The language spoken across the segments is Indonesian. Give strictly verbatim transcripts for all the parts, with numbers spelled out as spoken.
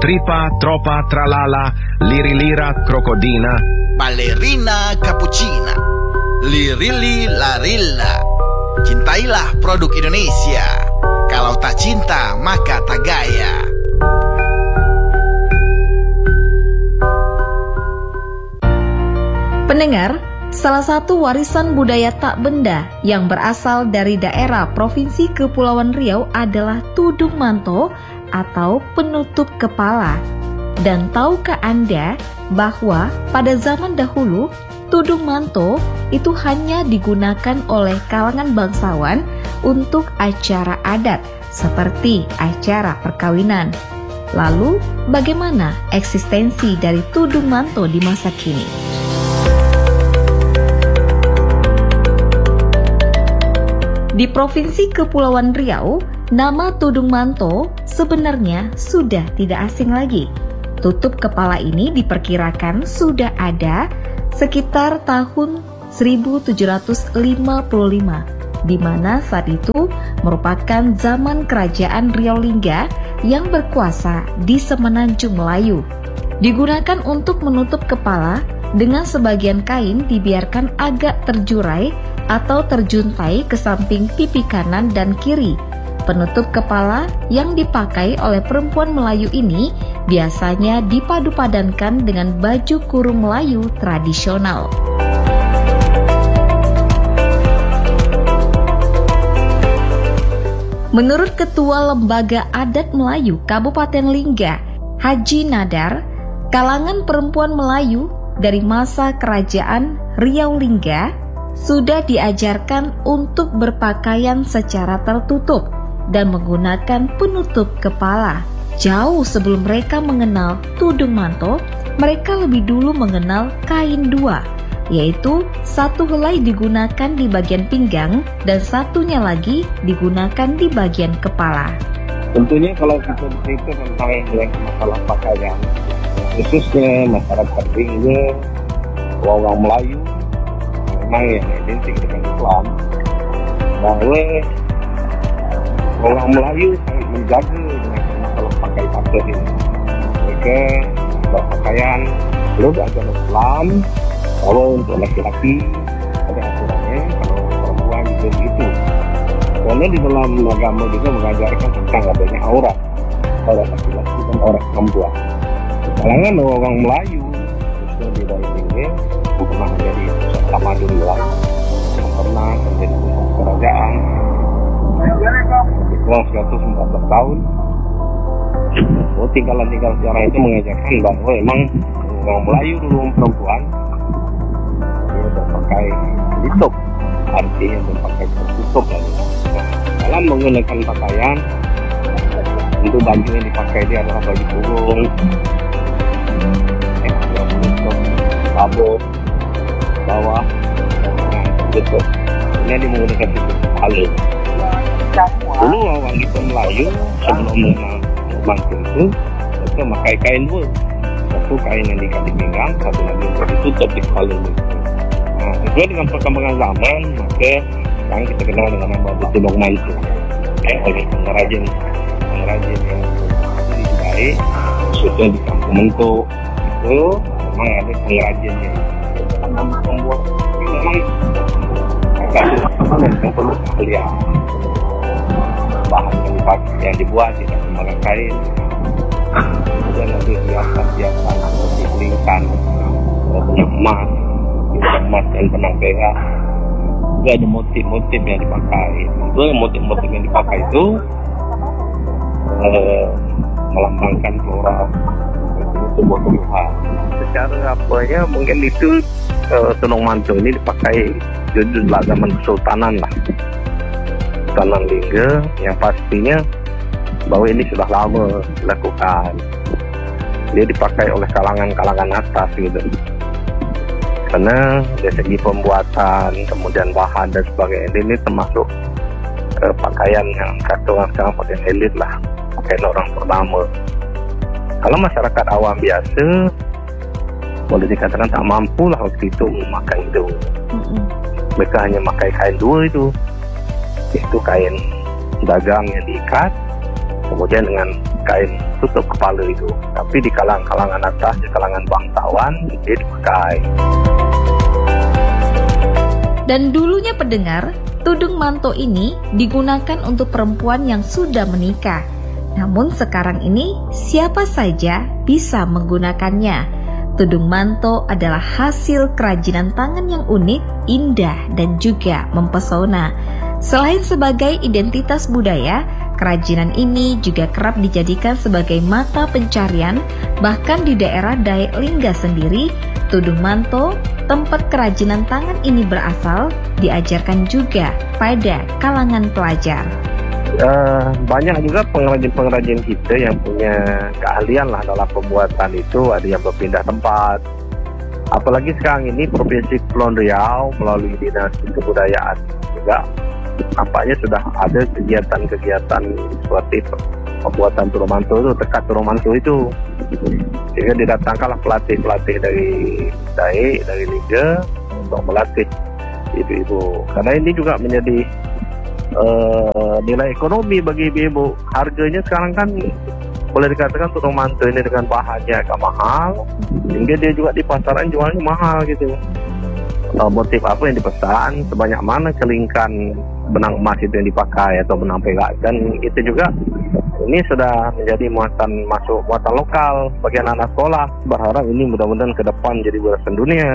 tripa, tropa, tralala, lirilira, krokodina, balerina, cappuccina, lirili, larilla. Cintailah produk Indonesia. Kalau tak cinta, maka tak gaya. Pendengar, salah satu warisan budaya tak benda yang berasal dari daerah Provinsi Kepulauan Riau adalah tudung manto atau penutup kepala. Dan tahukah Anda bahwa pada zaman dahulu tudung manto itu hanya digunakan oleh kalangan bangsawan untuk acara adat seperti acara perkawinan. Lalu, bagaimana eksistensi dari tudung manto di masa kini? Di Provinsi Kepulauan Riau, nama tudung manto sebenarnya sudah tidak asing lagi. Tutup kepala ini diperkirakan sudah ada sekitar tahun seribu tujuh ratus lima puluh lima, di mana saat itu merupakan zaman kerajaan Riau Lingga yang berkuasa di Semenanjung Melayu. Digunakan untuk menutup kepala dengan sebagian kain dibiarkan agak terjurai atau terjuntai ke samping pipi kanan dan kiri. Penutup kepala yang dipakai oleh perempuan Melayu ini biasanya dipadu-padankan dengan baju kurung Melayu tradisional. Menurut Ketua Lembaga Adat Melayu Kabupaten Lingga, Haji Nadar, kalangan perempuan Melayu dari masa kerajaan Riau Lingga sudah diajarkan untuk berpakaian secara tertutup dan menggunakan penutup kepala. Jauh sebelum mereka mengenal tudung manto, mereka lebih dulu mengenal kain dua, yaitu satu helai digunakan di bagian pinggang dan satunya lagi digunakan di bagian kepala. Tentunya kalau kita bercerita tentang yang masalah pakaian, khususnya masyarakat Lingga, orang Melayu, memang yang identik dengan Islam, bahwa orang Melayu sangat menjaga dengan masalah pakai pakaian ini. Mereka berpakaian belum agama Islam. Kalau untuk laki-laki ada aturannya, kalau perempuan juga begitu. Karena di dalam agama juga mengajarkan tentang adanya aurat aurat laki-laki dan aurat perempuan. Di kalangan orang Melayu, khususnya di daerah ini, pernah menjadi pusat tamadun Melayu, pernah menjadi pusat kerajaan. Setelah seratus empat belas tahun, oh, tinggalan-tinggal sejarah itu mengajarkan bahwa memang orang Melayu dulu perempuan dia berpakai tutup, artinya berpakai tertutup. Lalu dalam menggunakan pakaian, untuk baju yang dipakai dia adalah baju kurung, eh, yang menutup sabuk bawah, tutup. Ini dia menggunakan tutup kepala. Dulu orang kita Melayu sebelum mengenal mantu itu, mereka memakai kain dua. Satu kain yang diikat di pinggang, satu lagi untuk ditutup di kepala. Nah, sesuai dengan perkembangan zaman, maka sekarang kita kenal dengan nama tudung mantu. Eh, oleh pengrajin, pengrajin yang baik, khususnya di Kampung Mentuk itu memang ada pengrajinnya. Nama pembuat ini memang agak susah dan perlu keahlian. Bahan yang dipakai, yang dibuat tidak menggunakan kain, kemudian nanti hiasan-hiasan seperti lingkan, benang emas, benang emas dan benang perak. Juga ada motif-motif yang dipakai. Itu motif-motif yang dipakai itu eh, melambangkan flora sebuah tumbuhan. Secara apa ya, mungkin itu eh, tudung mantu ini dipakai jujur lah zaman kesultanan lah. Kesultanan Lingga, yang pastinya bahwa ini sudah lama dilakukan. Dia dipakai oleh kalangan-kalangan atas gitu. Karena dari segi pembuatan, kemudian bahan dan sebagainya, ini termasuk eh, pakaian yang kata orang sekarang pakaian elit lah, pakaian orang pertama. Kalau masyarakat awam biasa, boleh dikatakan tak mampu lah waktu itu memakai itu. Mm-hmm. Mereka hanya memakai kain dua itu. Itu kain dagang yang diikat, kemudian dengan kain tutup kepala itu. Tapi di kalangan-kalangan atas, di kalangan bangsawan, dia dipakai. Dan dulunya pendengar, tudung manto ini digunakan untuk perempuan yang sudah menikah. Namun sekarang ini siapa saja bisa menggunakannya. Tudung manto adalah hasil kerajinan tangan yang unik, indah, dan juga mempesona. Selain sebagai identitas budaya, kerajinan ini juga kerap dijadikan sebagai mata pencarian. Bahkan di daerah Dayak Lingga sendiri, tudung manto, tempat kerajinan tangan ini berasal, diajarkan juga pada kalangan pelajar. Uh, banyak juga pengrajin-pengrajin kita yang punya keahlian lah dalam pembuatan itu. Ada yang berpindah tempat. Apalagi sekarang ini Provinsi Kepulauan Riau melalui Dinas Kebudayaan juga nampaknya sudah ada kegiatan-kegiatan seperti pembuatan tudung manto itu, tekad tudung manto itu. Sehingga didatangkanlah pelatih-pelatih dari Dayak, dari Liga untuk melatih ibu-ibu. Karena ini juga menjadi Uh, nilai ekonomi bagi ibu-ibu. Harganya sekarang kan boleh dikatakan tudung manto ini dengan bahannya agak mahal, sehingga dia juga di pasaran jualnya mahal gitu. Uh, motif apa yang dipesan, sebanyak mana kelingkan benang emas itu yang dipakai atau benang perak, dan itu juga ini sudah menjadi muatan masuk muatan lokal bagi anak-anak sekolah. Berharap ini mudah-mudahan ke depan jadi warisan dunia.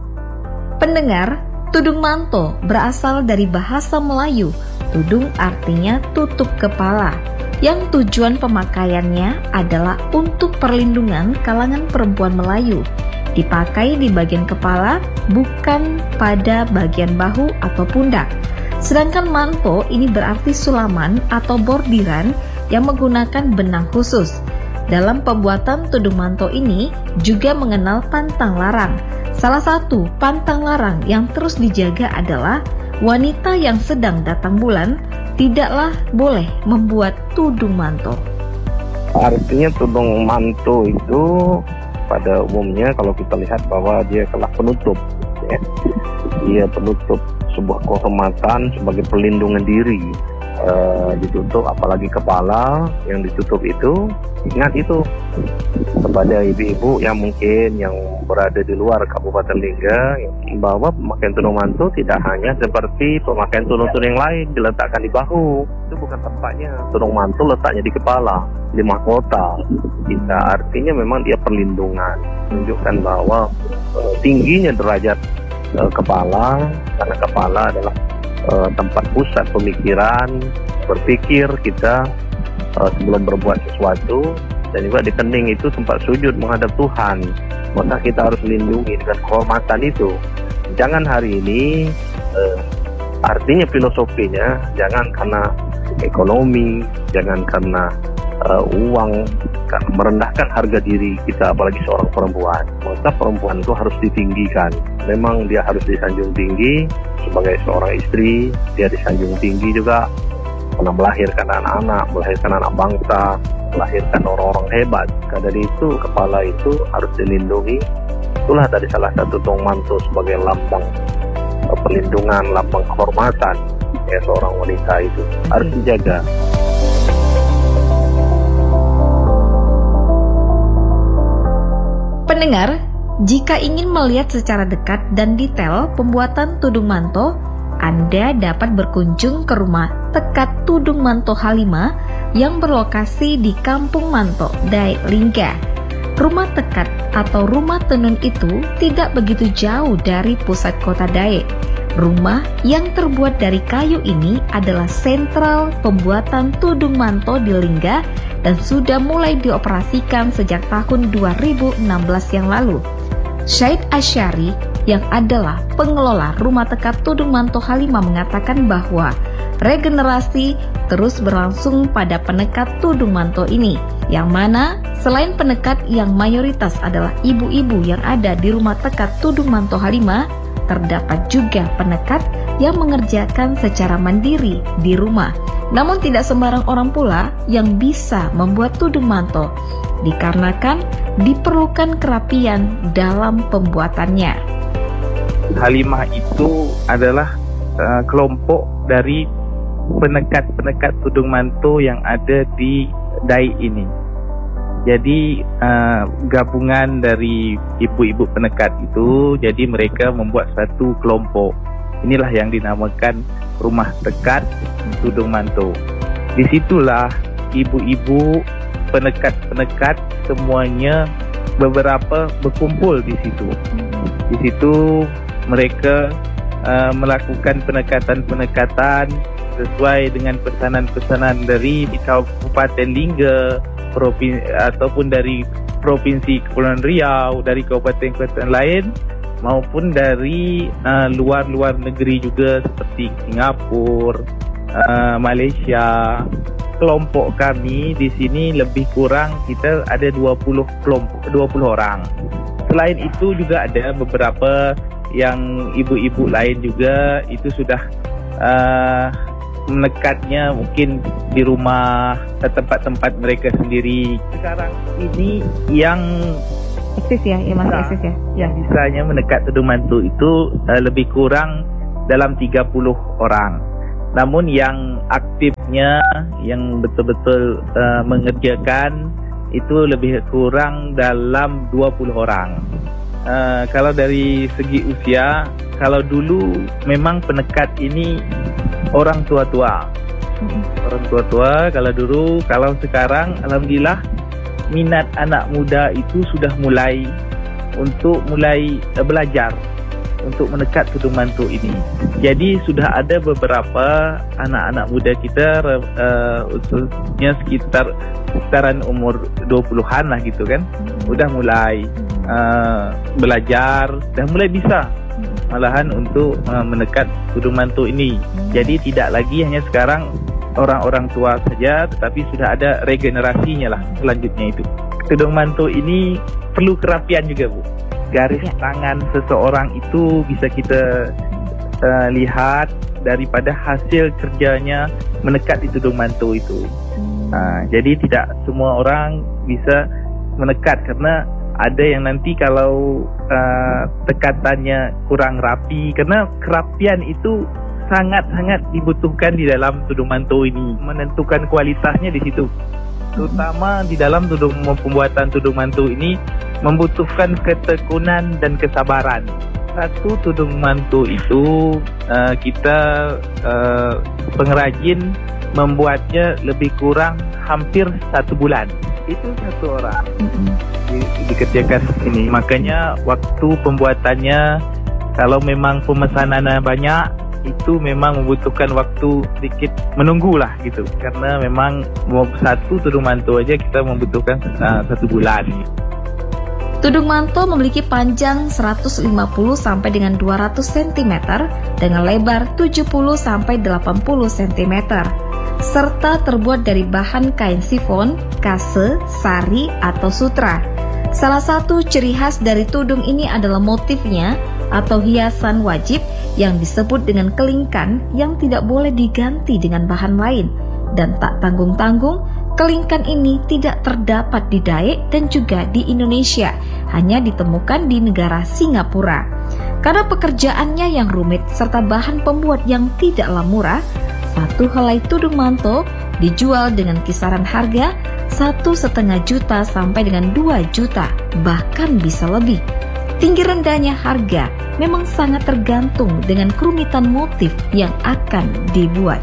Pendengar, tudung manto berasal dari bahasa Melayu. Tudung artinya tutup kepala, yang tujuan pemakaiannya adalah untuk perlindungan kalangan perempuan Melayu. Dipakai di bagian kepala, bukan pada bagian bahu atau pundak. Sedangkan manto ini berarti sulaman atau bordiran yang menggunakan benang khusus. Dalam pembuatan tudung manto ini juga mengenal pantang larang. Salah satu pantang larang yang terus dijaga adalah wanita yang sedang datang bulan tidaklah boleh membuat tudung manto. Artinya tudung manto itu pada umumnya kalau kita lihat bahwa dia telah penutup, ya. Dia penutup sebuah kehormatan sebagai perlindungan diri. E, ditutup apalagi kepala yang ditutup itu, ingat itu kepada ibu-ibu yang mungkin yang berada di luar Kabupaten Lingga, bahwa pemakaian tudung manto tidak hanya seperti pemakaian tudung-tudung yang lain diletakkan di bahu. Itu bukan tempatnya. Tudung manto letaknya di kepala, di mahkota kita. Artinya memang dia perlindungan, menunjukkan bahwa e, tingginya derajat e, kepala, karena kepala adalah Uh, tempat pusat pemikiran, berpikir kita uh, sebelum berbuat sesuatu, dan juga di kening itu tempat sujud menghadap Tuhan. Maka kita harus lindungi dengan kehormatan itu. Jangan hari ini uh, artinya filosofinya jangan karena ekonomi, jangan karena uh, uang, karena merendahkan harga diri kita, apalagi seorang perempuan. Maka perempuan itu harus ditinggikan. Memang dia harus disanjung tinggi sebagai seorang istri, dia disanjung tinggi juga karena melahirkan anak-anak, melahirkan anak bangsa, melahirkan orang-orang hebat. Karena dari itu kepala itu harus dilindungi. Itulah dari salah satu tudung manto sebagai lambang perlindungan, lambang kehormatan ya seorang wanita itu harus dijaga. Pendengar, jika ingin melihat secara dekat dan detail pembuatan tudung manto, Anda dapat berkunjung ke rumah tekad tudung manto Halimah yang berlokasi di Kampung Manto, Dayak Lingga. Rumah tekad atau rumah tenun itu tidak begitu jauh dari pusat kota Dayak. Rumah yang terbuat dari kayu ini adalah sentral pembuatan tudung manto di Lingga dan sudah mulai dioperasikan sejak tahun dua ribu enam belas yang lalu. Syed Asyari yang adalah pengelola rumah tekad tudung manto Halimah mengatakan bahwa regenerasi terus berlangsung pada penekat tudung manto ini, yang mana selain penekat yang mayoritas adalah ibu-ibu yang ada di rumah tekad tudung manto Halimah, terdapat juga penekat yang mengerjakan secara mandiri di rumah. Namun tidak sembarang orang pula yang bisa membuat tudung manto, dikarenakan diperlukan kerapian dalam pembuatannya. Halimah itu adalah uh, kelompok dari penekat-penekat tudung manto yang ada di Daik ini. Jadi uh, gabungan dari ibu-ibu penekat itu, jadi mereka membuat satu kelompok. Inilah yang dinamakan Rumah Tekat Tudung Manto. Disitulah ibu-ibu penekat-penekat semuanya beberapa berkumpul di situ. Di situ mereka uh, melakukan penekatan-penekatan sesuai dengan pesanan-pesanan dari Kabupaten Lingga, Provinsi, ataupun dari Provinsi Kepulauan Riau, dari kabupaten-kabupaten lain, maupun dari uh, luar-luar negeri juga seperti Singapura, uh, Malaysia. Kelompok kami di sini lebih kurang kita ada dua puluh kelompok, dua puluh orang. Selain itu juga ada beberapa yang ibu-ibu lain juga itu sudah uh, menekatnya mungkin di rumah, tempat-tempat mereka sendiri. Sekarang ini yang eksis ya, ya masih eksis ya. Yang bisanya menekat Tudung Manto itu uh, lebih kurang dalam tiga puluh orang. Namun yang aktifnya, yang betul-betul uh, mengerjakan itu lebih kurang dalam dua puluh orang. Uh, kalau dari segi usia, kalau dulu memang penekat ini orang tua-tua. Orang tua-tua kalau dulu, kalau sekarang alhamdulillah minat anak muda itu sudah mulai untuk mulai uh, belajar untuk menekat Tudung Manto ini. Jadi sudah ada beberapa anak-anak muda kita uh, ususnya sekitar sekitaran umur dua puluhan lah gitu kan. Udah mulai uh, belajar, dah mulai bisa malahan untuk uh, menekat Tudung Manto ini. Jadi tidak lagi hanya sekarang orang-orang tua saja, tetapi sudah ada regenerasinya lah selanjutnya itu. Tudung Manto ini perlu kerapian juga, Bu. Garis ya. Tangan seseorang itu bisa kita uh, lihat daripada hasil kerjanya menekat di Tudung Manto itu. Hmm. Uh, jadi tidak semua orang bisa menekat karena ada yang nanti kalau uh, tekatannya kurang rapi, karena kerapian itu sangat-sangat dibutuhkan di dalam Tudung Manto ini. Menentukan kualitasnya di situ. Terutama di dalam tudung, pembuatan Tudung Manto ini membutuhkan ketekunan dan kesabaran. Satu Tudung Manto itu uh, kita uh, pengrajin membuatnya lebih kurang hampir satu bulan. Itu satu orang di, dikerjakan ini. Makanya waktu pembuatannya kalau memang pemesanannya banyak, itu memang membutuhkan waktu sedikit menunggulah gitu, karena memang satu Tudung Manto aja kita membutuhkan uh, satu bulan. Tudung Manto memiliki panjang seratus lima puluh sampai dengan dua ratus sentimeter dengan lebar tujuh puluh sampai delapan puluh sentimeter serta terbuat dari bahan kain sifon, kase, sari atau sutra. Salah satu ciri khas dari tudung ini adalah motifnya atau hiasan wajib yang disebut dengan kelingkan yang tidak boleh diganti dengan bahan lain, dan tak tanggung-tanggung kelingkan ini tidak terdapat di Daik dan juga di Indonesia, hanya ditemukan di negara Singapura. Karena pekerjaannya yang rumit serta bahan pembuat yang tidaklah murah, satu helai Tudung Manto dijual dengan kisaran harga satu setengah juta sampai dengan dua juta, bahkan bisa lebih. Tinggi rendahnya harga memang sangat tergantung dengan kerumitan motif yang akan dibuat.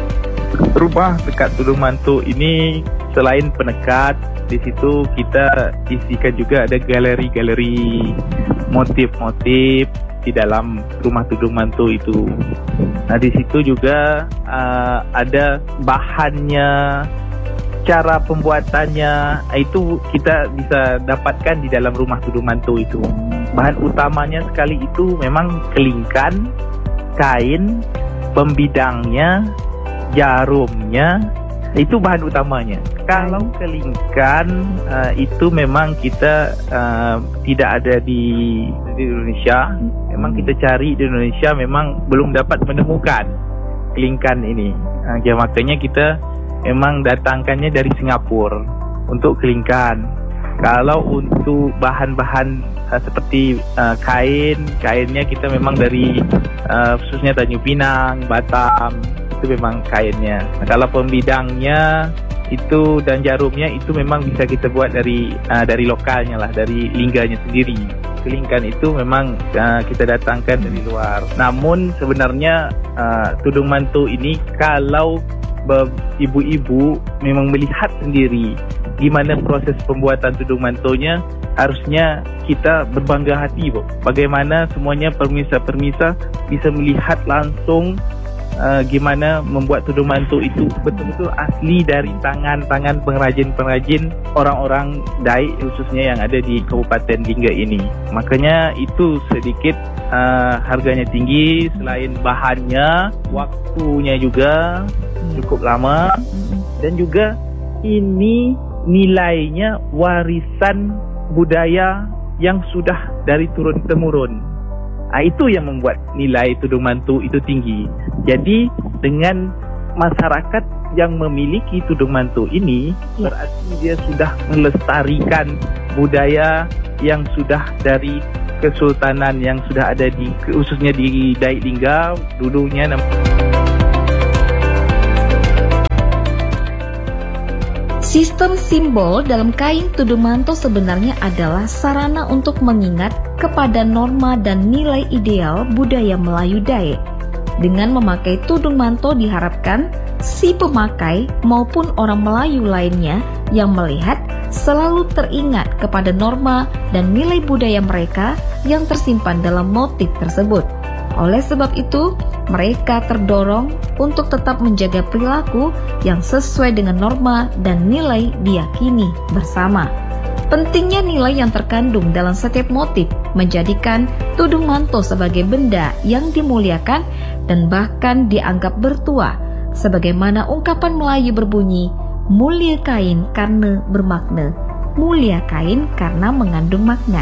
Rumah Tekat Tudung Manto ini selain penekat, di situ kita isikan juga ada galeri-galeri motif-motif di dalam rumah Tudung Manto itu. Nah, di situ juga uh, ada bahannya, cara pembuatannya, itu kita bisa dapatkan di dalam rumah Tudung Manto itu. Bahan utamanya sekali itu memang kelingkan, kain, pembidangnya, jarumnya, itu bahan utamanya. Kalau kelingkan uh, itu memang kita uh, tidak ada di, di Indonesia. Memang kita cari di Indonesia memang belum dapat menemukan kelingkan ini. Uh, ya, makanya kita memang datangkannya dari Singapura untuk kelingkan. Kalau untuk bahan-bahan uh, seperti uh, kain, kainnya kita memang dari uh, khususnya Tanjung Pinang, Batam, itu memang kainnya. Nah, kalau pembidangnya itu dan jarumnya itu memang bisa kita buat dari uh, dari lokalnya lah, dari lingganya sendiri. Kelingkan itu memang uh, kita datangkan dari luar. Namun sebenarnya uh, tudung mantu ini kalau ibu-ibu memang melihat sendiri gimana proses pembuatan tudung mantunya, harusnya kita berbangga hati, Bo. Bagaimana semuanya permisa-permisa bisa melihat langsung uh, gimana membuat tudung mantu itu betul-betul asli dari tangan-tangan pengrajin-pengrajin orang-orang Daik, khususnya yang ada di Kabupaten Lingga ini. Makanya itu sedikit uh, harganya tinggi, selain bahannya, waktunya juga cukup lama, dan juga ini nilainya warisan budaya yang sudah dari turun-temurun. Nah, itu yang membuat nilai tudung mantu itu tinggi. Jadi dengan masyarakat yang memiliki tudung mantu ini, berarti dia sudah melestarikan budaya yang sudah dari kesultanan yang sudah ada di, khususnya di Daik Lingga dulunya. Sistem simbol dalam kain tudung manto sebenarnya adalah sarana untuk mengingat kepada norma dan nilai ideal budaya Melayu Daik. Dengan memakai tudung manto diharapkan si pemakai maupun orang Melayu lainnya yang melihat selalu teringat kepada norma dan nilai budaya mereka yang tersimpan dalam motif tersebut. Oleh sebab itu, mereka terdorong untuk tetap menjaga perilaku yang sesuai dengan norma dan nilai diyakini bersama. Pentingnya nilai yang terkandung dalam setiap motif menjadikan tudung manto sebagai benda yang dimuliakan dan bahkan dianggap bertuah, sebagaimana ungkapan Melayu berbunyi, mulia kain karena bermakna, mulia kain karena mengandung makna.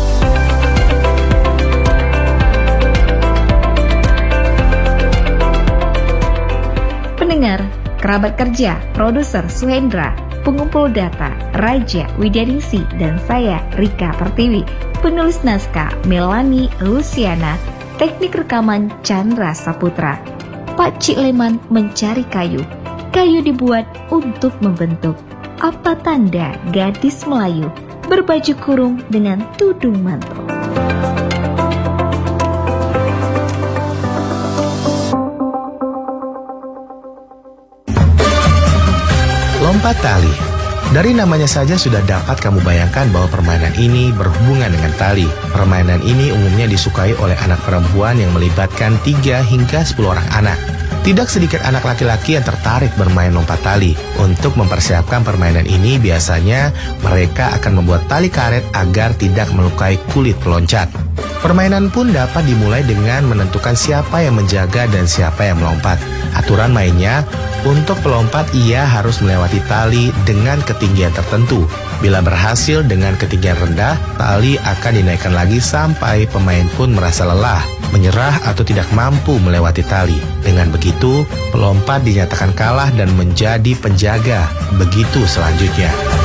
Pendengar, kerabat kerja, produser Suhendra, pengumpul data Raja Widianingsi, dan saya Rika Pertiwi, penulis naskah Melani Luciana, teknik rekaman Chandra Saputra. Pak Cik Leman mencari kayu, kayu dibuat untuk membentuk. Apa tanda gadis Melayu berbaju kurung dengan tudung manto? Lompat tali. Dari namanya saja sudah dapat kamu bayangkan bahwa permainan ini berhubungan dengan tali. Permainan ini umumnya disukai oleh anak perempuan yang melibatkan tiga hingga sepuluh orang anak. Tidak sedikit anak laki-laki yang tertarik bermain lompat tali. Untuk mempersiapkan permainan ini, biasanya mereka akan membuat tali karet agar tidak melukai kulit peloncat. Permainan pun dapat dimulai dengan menentukan siapa yang menjaga dan siapa yang melompat. Aturan mainnya, untuk pelompat ia harus melewati tali dengan ketinggian tertentu. Bila berhasil dengan ketinggian rendah, tali akan dinaikkan lagi sampai pemain pun merasa lelah, menyerah atau tidak mampu melewati tali. Dengan begitu, pelompat dinyatakan kalah dan menjadi penjaga. Begitu selanjutnya.